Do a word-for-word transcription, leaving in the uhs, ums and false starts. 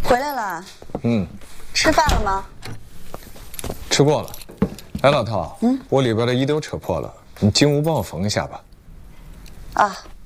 回来了。 嗯。 吃饭了吗？ 吃过了。哎，老陶，嗯，我里边的衣都扯破了，你进屋帮我缝一下吧。 啊。